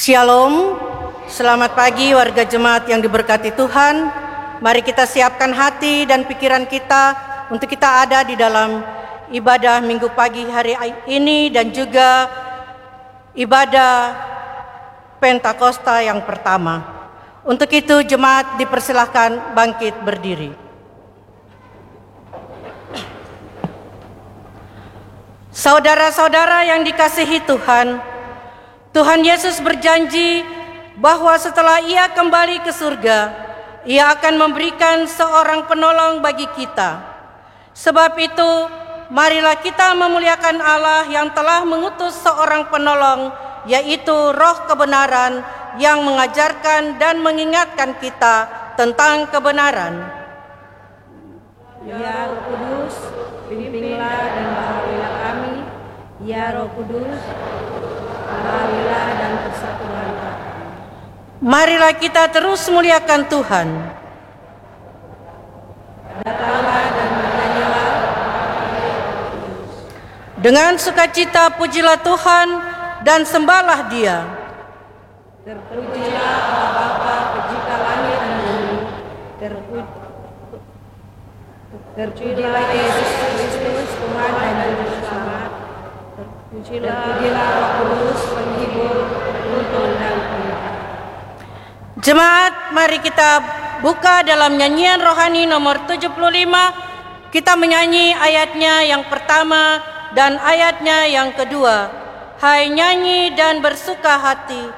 Shalom, selamat pagi warga jemaat yang diberkati Tuhan. Mari kita siapkan hati dan pikiran kita untuk kita ada di dalam ibadah minggu pagi hari ini dan juga ibadah Pentakosta yang pertama. Untuk itu jemaat dipersilahkan bangkit berdiri. Saudara-saudara yang dikasihi Tuhan, Tuhan Yesus berjanji bahwa setelah Ia kembali ke surga, Ia akan memberikan seorang penolong bagi kita. Sebab itu, marilah kita memuliakan Allah yang telah mengutus seorang penolong, yaitu Roh kebenaran yang mengajarkan dan mengingatkan kita tentang kebenaran. Ya Roh Kudus, bimbinglah dan baharilah kami. Ya Roh Kudus, baharilah dan persatukanlah. Marilah kita terus muliakan Tuhan. Datanglah dan bernyanyilah. Dengan sukacita pujilah Tuhan dan sembahlah Dia. Terpujilah Allah Bapa pencipta langit dan bumi. Terpujilah Yesus Kristus Tuhan dan Juru Selamat. Terpujilah Roh Kudus penghibur, penuntun dan penyertai. Jemaat, mari kita buka dalam nyanyian rohani nomor 75. Kita menyanyi ayatnya yang pertama dan ayatnya yang kedua. Hai nyanyi dan bersuka hati,